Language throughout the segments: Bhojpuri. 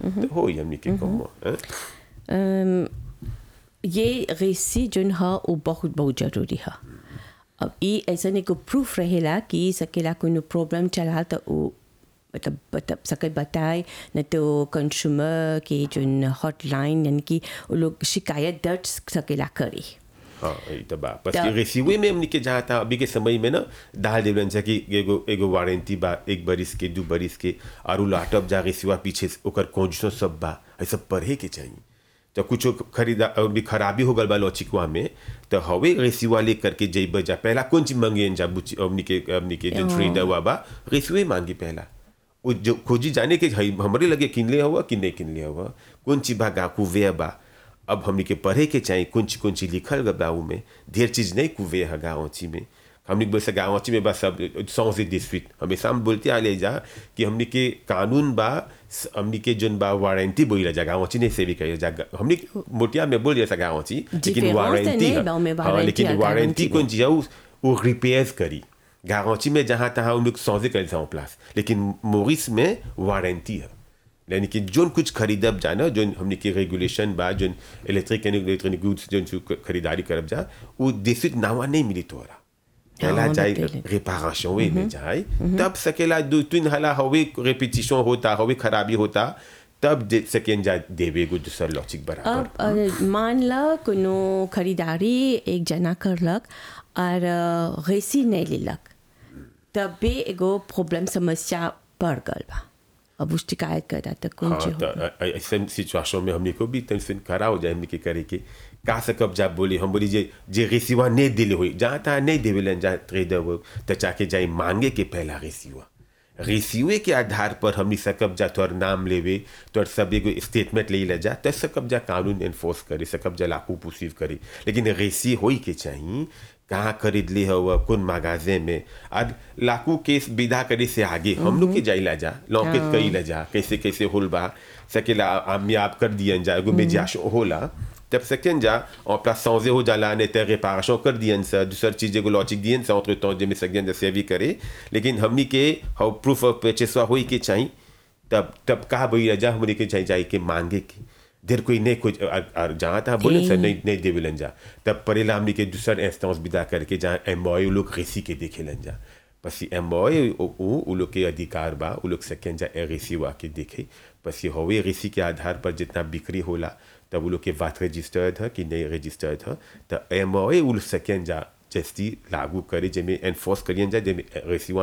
हो हमनी के कम ये रेसी जोन है वो बहुत बहुत जरूरी है। अब ये ऐसा नहीं को प्रूफ रहेला कि सकेला कोई प्रॉब्लम चला तो वो मतलब सके बताए न तो कंज्यूमर के जोन हॉटलाइन यानी कि वो लोग शिकायत दर्ज सकेला करे। हाँ ये तो बात बस कि रेसिवे में हमनी के जहाँ था अभी के समय में ना डाल देवलन से कि एगो वारंटी बा 1 बरिस के 2 बरिस के और लैपटॉप जा रेसिवा पीछे ओकर कंडीशन सब बा ऐसा पढ़े के चाहिए। तो कुछ खरीदा भी खराबी हो गल बा लॉचिकवा में तो हवे रेसिवा ले करके जई बजा पहला कौन चीज मांगे जा हमनी के जो ट्रेडर हुआ बा रेसिवे मांगी पहला वो जो खोजी जाने के हमारे लगे किनले हुआ कि नहीं किनले हुआ कौन चीज बा कुवे बा। अब हमनी के पढ़े के चाहिए कौन चीज लिखल गाँव में ढेर चीज नहीं कुवे है गाँवची में हमने बोल से गाँवची में बस सब सौंसे डिस्प्यूट हमेशा हम बोलते आ ले जा कि हमने के कानून बा हमने के जोन बा वारंटी बोल जा गाँवची नहीं सेवी कही जा हमने मोटिया में बोल जैसा गाँवची लेकिन वारंटी लेकिन वारंटी कौन चीज वो रिपेयर करी गाँवची में जहाँ तहाँ उन लोग सौंसे कर प्लास लेकिन मोरिस में वारंटी है यानी कि जोन कुछ खरीदब जाना जो हमने के रेगुलेशन बा जोन इलेक्ट्रिक गुड्स जोन खरीदारी करब जा वो देश नावा नहीं मिली तोरा पहला जाए रिपारेशन वे में जाए तब सकेला 2-3 हला हवे रिपीटिशन होता हवे खराबी होता तब सेकेंड जा देवे गो दूसर लॉजिक बराबर। अब मान ला कोनो खरीदारी एक जना करलक और रेसी नहीं लेलक तब भी एगो प्रॉब्लम समस्या बढ़ गल बा अब उस शिकायत करता तो कौन हाँ, ऐसे सिचुएशन में हमने को भी टेंशन खड़ा हो जाए हमने के करे के का सकब जा बोली हम बोली जे रेसिवा नहीं दिले हुई जहाँ तहाँ नहीं देवेलन जहाँ ट्रेडर वो तो चाके जाए मांगे के पहला रेसिवे के आधार पर हमने सकब जा तोर नाम लेवे तोर सब एगो स्टेटमेंट ले जा तो सकब जा कानून एनफोर्स करे सकब जा लाकू पुसीव करे लेकिन रेसी होई के चाहिए कहाँ खरीद ली हुआ कौन मगाजे में आज लाकू केस विदा करे से आगे हम लोग के जाइला जा लौकेट कईला जा कैसे कैसे होल बा सकेला आमियाब कर दियन जा एगो मेजियाशो होला तब सेकेंड जा और प्लस सौजे हो जाला ने ते रिपारेशन कर दियन सा दूसर चीज एगो लॉजिक दियन सा entre temps जे में सकेंड जा सेवी करे लेकिन हमनी के हाउ प्रूफ ऑफ परचेस होई के चाहिए तब कहा भई जा हमनी के चाहिए जाए के मांगे के देर कोई नहीं कुछ जहाँ तहाँ बोले सर नहीं देवेलन जा तब परेला हमने के दूसर इंस्टेंस विदा करके जहाँ एम्बॉय लोग रेसी के देखे लन जा पसी एम्बॉय वो लोग के अधिकार बा वो लोग सेकेंड जा रेसी वा के देखे पसी हवे रेसी के आधार पर जितना बिक्री होला तब वो लोग के बात रजिस्टर्ड है कि नहीं रजिस्टर्ड है तो एम्बॉय वो सेकेंड जा जैसी लागू करे जैमें एनफोर्स करियन जा जैमें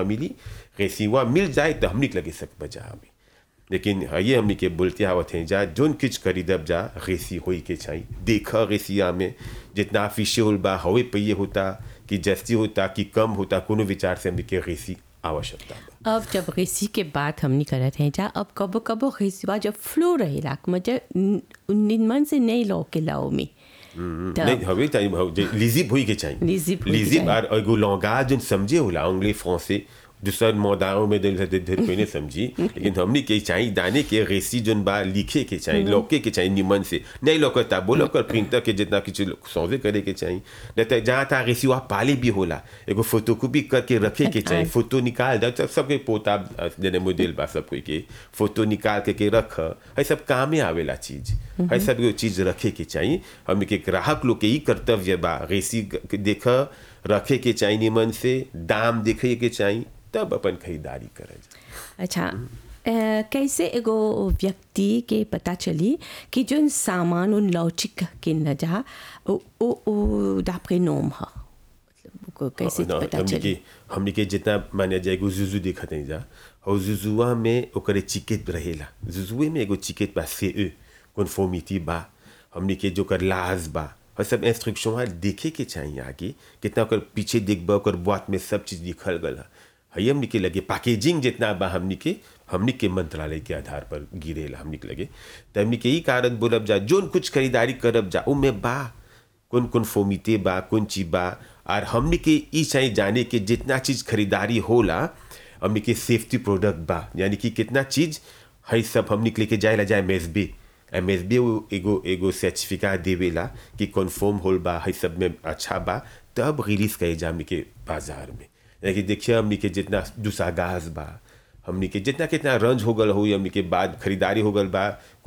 रेसीवा मिल जाए तो हमने लगे सक बजा हमें लेकिन ये हमने के बोलते आवत हैं जा जोन किच खरीदब जा रेसी होई के चाहिए देखा रेसिया में जितना फिशियल बा हवे पहिए होता कि जस्ती होता कि कम होता कोनो विचार से हमने के रेसी आवश्यकता बा। अब जब रेसी के बात हमने करत हैं जा अब कबो कबो रेसिवा जब फ्लो रहेला मतलब निमन से नहीं लौके लाओ में नहीं हवे चाहिए लिजिब होई के चाहिए लिजिब और एगो लॉन्गाज जोन समझे होला अंग्रेजी फ्रांसी दूसर मोदाओं में दिल कोई नहीं समझी लेकिन हमने के चाहिए दाने के रेसी जोन बा लिखे के चाहिए लौके के चाहिए निमन से नहीं लौकता बोलो कर प्रिंटर के जितना किसी सौदे करे के चाहिए नहीं तो जहाँ तहाँ रेसी वहाँ पाले भी होला एगो फोटोकॉपी करके रखे के चाहिए फोटो निकाल दे सब सबके पोता देने मॉडल बा सब कोई के फोटो निकाल के रख है सब काम में आवेला चीज है सब चीज रखे के चाहिए हमने के ग्राहक लोग के ही कर्तव्य बा रेसी देख रखे के चाहिए निमन से दाम देखे के चाहिए तब अपन खरीदारी करे। अच्छा कैसे एगो व्यक्ति के पता चली कि जो सामान उन लौचिक के न जा वो दापरे नोम है मतलब कैसे पता चली हमने के जितना माने जाए एगो जुजू देखत नहीं जा और जुजुआ में ओकरे चिकेट रहेला जुजुए में एगो चिकेट बा से कन्फर्मिटी बा हमने के जो कर लाज बा और सब इंस्ट्रक्शन है देखे के चाहिए आगे कितना ओकर पीछे देखबा ओकर बात में सब चीज लिखल गल है हमने के लगे पैकेजिंग जितना बा हमने के मंत्रालय के आधार पर गिरेला हमने के लगे तो हमने के ही कारण बोलब जा जोन कुछ खरीदारी करब जा उनमें बा कौन कन्फर्मिटी बा कौन चीज बा और हमने के ई चाहिए जाने के जितना चीज खरीदारी होला हमने के सेफ्टी प्रोडक्ट बा यानी कि कितना चीज है सब हमने के लेके जाए MSB एगो सर्टिफिकेट देवेला कि कन्फर्म होल बा है सब में अच्छा बा तब रिलीज करे जा हमने के बाजार में यानी कि देखिए हमने के जितना दूसरा गाज बा हमनी के जितना कितना रंज हो गल हुई हमनी के बाद खरीदारी हो गल बा